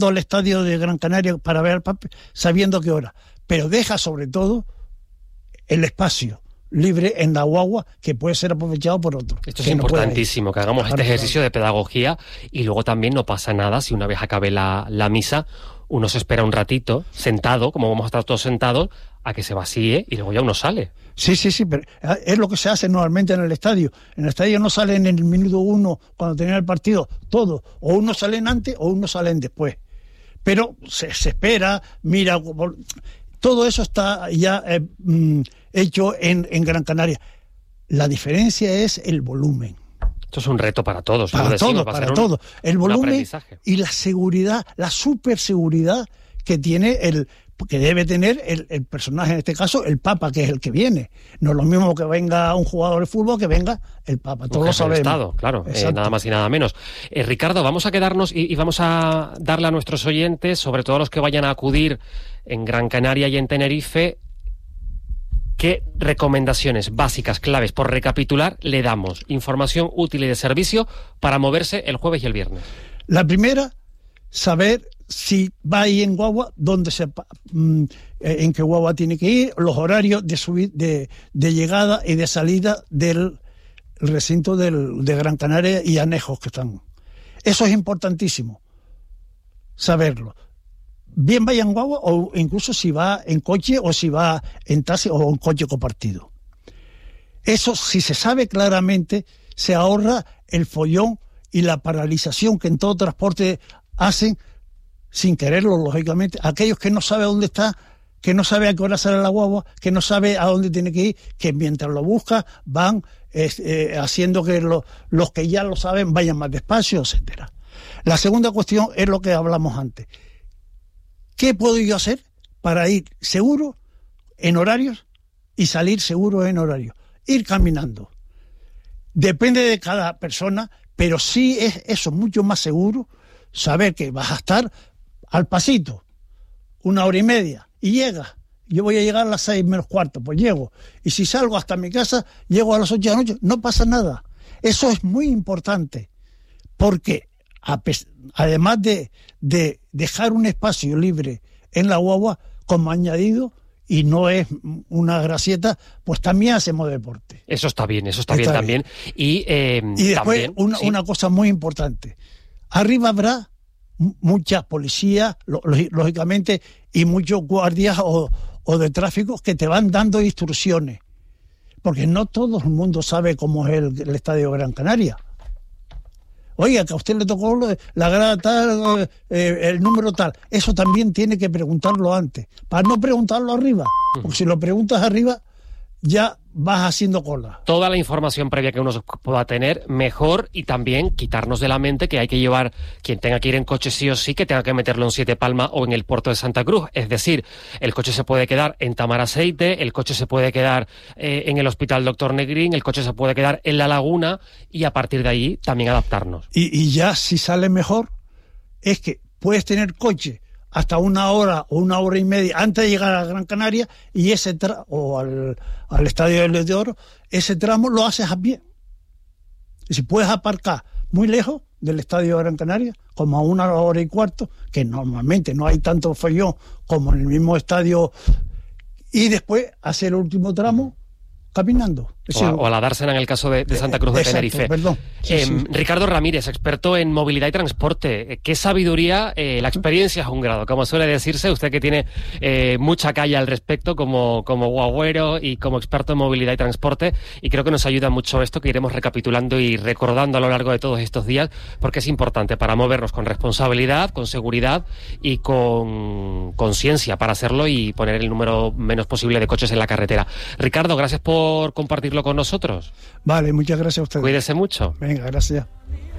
todo el estadio de Gran Canaria para ver al Papa, sabiendo qué hora. Pero deja sobre todo el espacio libre en la guagua que puede ser aprovechado por otro. Esto es importantísimo, que hagamos este ejercicio de pedagogía, y luego también no pasa nada si una vez acabe la misa uno se espera un ratito sentado, como vamos a estar todos sentados, a que se vacíe y luego ya uno sale. Sí, pero es lo que se hace normalmente en el estadio. En el estadio no salen en el minuto 1 cuando termina el partido, todos. O unos salen antes o unos salen después. Pero se espera, mira, todo eso está ya hecho en Gran Canaria. La diferencia es el volumen. Esto es un reto para todos. Para todos. El volumen y la seguridad, la superseguridad que tiene que debe tener el personaje, en este caso, el Papa, que es el que viene. No es lo mismo que venga un jugador de fútbol que venga el Papa. Todos lo sabemos. Estado, claro, nada más y nada menos. Ricardo, vamos a quedarnos y vamos a darle a nuestros oyentes, sobre todo los que vayan a acudir en Gran Canaria y en Tenerife, ¿qué recomendaciones básicas, claves, por recapitular, le damos? Información útil y de servicio para moverse el jueves y el viernes. La primera, saber si va ahí en guagua, en qué guagua tiene que ir, los horarios de llegada y de salida del recinto de Gran Canaria y anejos que están. Eso es importantísimo, saberlo. Bien vaya en guagua o incluso si va en coche o si va en taxi o en coche compartido. Eso, si se sabe claramente, se ahorra el follón y la paralización que en todo transporte hacen sin quererlo, lógicamente. Aquellos que no saben dónde está, que no sabe a qué hora sale la guagua, que no sabe a dónde tiene que ir, que mientras lo busca van haciendo que los que ya lo saben vayan más despacio, etcétera. La segunda cuestión es lo que hablamos antes. ¿Qué puedo yo hacer para ir seguro en horarios y salir seguro en horarios? Ir caminando. Depende de cada persona, pero sí es eso mucho más seguro, saber que vas a estar al pasito, 1 hora y media, y llegas. Yo voy a llegar a las 6 menos cuarto, pues llego. Y si salgo hasta mi casa, llego a las 8 de la noche, no pasa nada. Eso es muy importante, porque además de dejar un espacio libre en la guagua como añadido, y no es una gracieta, pues también hacemos deporte. Eso está bien también. Y después también, una cosa muy importante. Arriba habrá mucha policía, lógicamente, y muchos guardias o de tráfico que te van dando instrucciones. Porque no todo el mundo sabe cómo es el Estadio Gran Canaria. Oiga, que a usted le tocó la grada tal, el número tal. Eso también tiene que preguntarlo antes, para no preguntarlo arriba. Porque si lo preguntas arriba, ya vas haciendo cola. Toda la información previa que uno pueda tener, mejor, y también quitarnos de la mente que hay que llevar, quien tenga que ir en coche sí o sí, que tenga que meterlo en Siete Palmas o en el puerto de Santa Cruz. Es decir, el coche se puede quedar en Tamaraceite, el coche se puede quedar en el Hospital Dr. Negrín, el coche se puede quedar en La Laguna, y a partir de ahí también adaptarnos. Y ya si sale mejor, es que puedes tener coche hasta 1 hora o 1 hora y media antes de llegar a Gran Canaria, y o al Estadio del de Oro, ese tramo lo haces a pie. Y si puedes aparcar muy lejos del Estadio de Gran Canaria, como a 1 hora y cuarto, que normalmente no hay tanto follón como en el mismo estadio, y después hacer el último tramo caminando. O a la dársena en el caso de Santa Cruz de Tenerife. Perdón. Sí. Ricardo Ramírez, experto en movilidad y transporte. Qué sabiduría, la experiencia es un grado, como suele decirse, usted que tiene mucha calle al respecto como guagüero y como experto en movilidad y transporte, y creo que nos ayuda mucho esto que iremos recapitulando y recordando a lo largo de todos estos días, porque es importante para movernos con responsabilidad, con seguridad y con conciencia para hacerlo y poner el número menos posible de coches en la carretera. Ricardo, gracias por compartirlo con nosotros. Vale, muchas gracias a ustedes. Cuídese mucho. Venga, gracias.